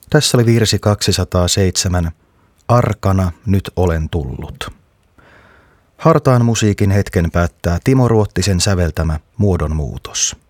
Tässä oli virsi 207. Arkana nyt olen tullut. Hartaan musiikin hetken päättää Timo Ruottisen säveltämä Muodonmuutos.